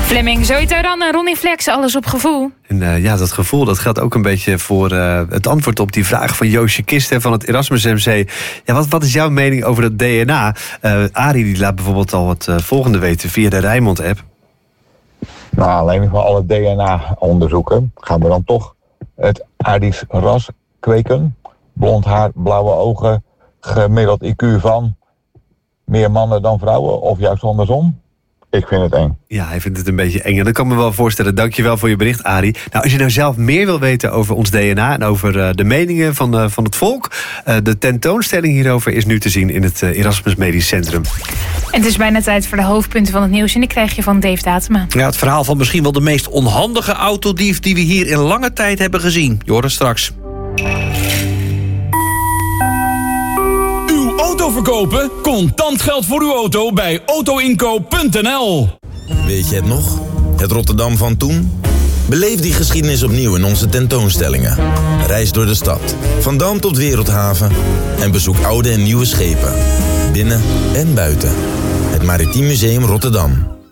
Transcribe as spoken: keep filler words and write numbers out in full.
Fleming, Zoe Tauran en Ronnie Flex, alles op gevoel. En uh, ja, dat gevoel dat geldt ook een beetje voor uh, het antwoord op die vraag van Joosje Kisten van het Erasmus M C. Ja, wat, wat is jouw mening over dat D N A? Uh, Arie die laat bijvoorbeeld al het uh, volgende weten via de Rijnmond-app. Nou, alleen van alle D N A-onderzoeken gaan we dan toch het Arisch ras kweken. Blond haar, blauwe ogen, gemiddeld I Q van meer mannen dan vrouwen of juist andersom. Ik vind het eng. Ja, hij vindt het een beetje eng. En dat kan me wel voorstellen. Dankjewel voor je bericht, Arie. Nou, als je nou zelf meer wil weten over ons D N A en over uh, de meningen van, uh, van het volk, uh, de tentoonstelling hierover is nu te zien in het uh, Erasmus Medisch Centrum. En het is bijna tijd voor de hoofdpunten van het nieuws. En die krijg je van Dave Datema. Ja, het verhaal van misschien wel de meest onhandige autodief die we hier in lange tijd hebben gezien. Je hoort het straks. Auto verkopen? Contant geld voor uw auto bij autoinkoop punt n l. Weet je het nog? Het Rotterdam van toen? Beleef die geschiedenis opnieuw in onze tentoonstellingen. Reis door de stad, van Dam tot Wereldhaven. En bezoek oude en nieuwe schepen. Binnen en buiten. Het Maritiem Museum Rotterdam.